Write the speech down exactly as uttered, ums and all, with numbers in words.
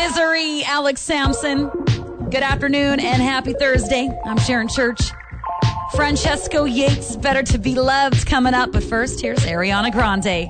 Misery, Alex Sampson. Good afternoon and happy Thursday. I'm Sharon Church. Francesco Yates, Better to Be Loved, coming up. But first, here's Ariana Grande.